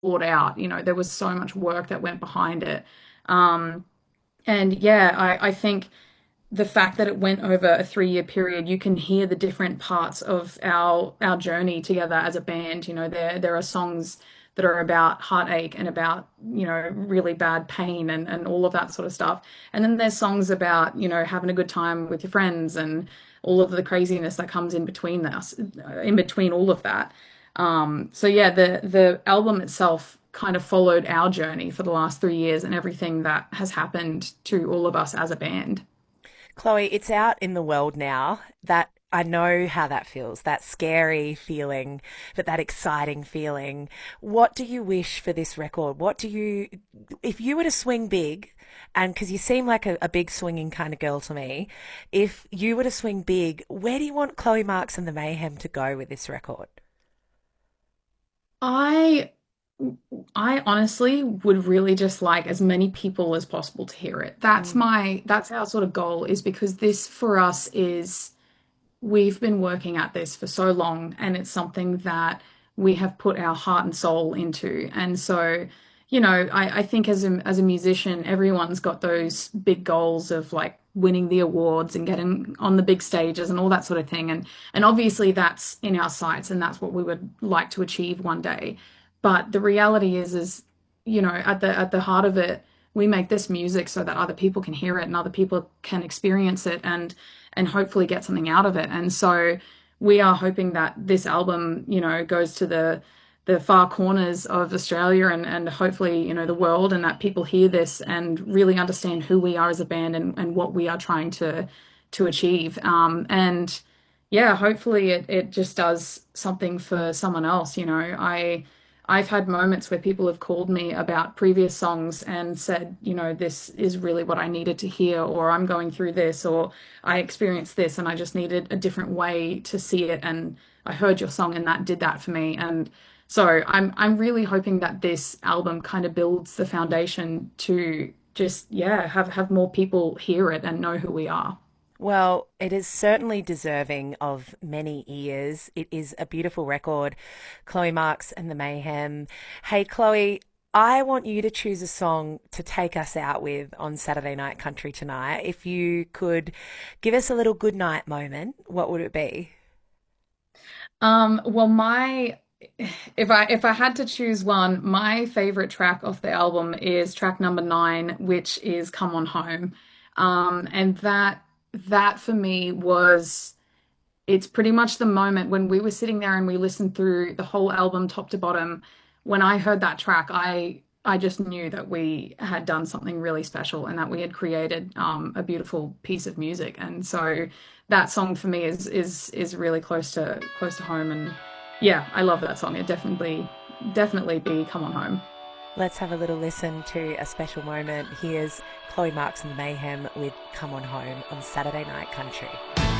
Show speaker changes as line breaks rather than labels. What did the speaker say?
thought out. You know, there was so much work that went behind it. Um, and yeah, I think the fact that it went over a 3 year period, you can hear the different parts of our journey together as a band. You know, there are songs that are about heartache and about, you know, really bad pain and all of that sort of stuff. And then there's songs about, you know, having a good time with your friends and all of the craziness that comes in between us, in between all of that. So yeah, the album itself kind of followed our journey for the last 3 years and everything that has happened to all of us as a band.
Chloe, it's out in the world now. That I know how that feels, that scary feeling, but that exciting feeling. What do you wish for this record? If you were to swing big, and because you seem like a big swinging kind of girl to me, if you were to swing big, where do you want Chloe Marks and the Mayhem to go with this record?
I I honestly would really just like as many people as possible to hear it. That's our sort of goal is because this for us is we've been working at this for so long and it's something that we have put our heart and soul into. And so, you know, I think as a musician, everyone's got those big goals of like winning the awards and getting on the big stages and all that sort of thing. And obviously that's in our sights and that's what we would like to achieve one day. But the reality is, you know, at the heart of it, we make this music so that other people can hear it and other people can experience it and hopefully get something out of it. And so we are hoping that this album, you know, goes to the far corners of Australia and hopefully, you know, the world and that people hear this and really understand who we are as a band and what we are trying to achieve. And yeah, hopefully it just does something for someone else. You know, I've had moments where people have called me about previous songs and said, you know, this is really what I needed to hear, or I'm going through this, or I experienced this and I just needed a different way to see it. And I heard your song and that did that for me. And so I'm really hoping that this album kind of builds the foundation to just, yeah, have more people hear it and know who we are.
Well, it is certainly deserving of many ears. It is a beautiful record. Chloe Marks and the Mayhem. Hey, Chloe, I want you to choose a song to take us out with on Saturday Night Country tonight. If you could give us a little good night moment, what would it be?
Well, my if I had to choose one, my favorite track off the album is track number 9, which is Come On Home. And that for me was it's pretty much the moment when we were sitting there and we listened through the whole album top to bottom. When I heard that track, I just knew that we had done something really special and that we had created a beautiful piece of music. And so that song for me is really close to home. And yeah, I love that song. It definitely be Come On Home.
Let's have a little listen to a special moment. Here's Chloe Marks and the Mayhem with Come On Home on Saturday Night Country.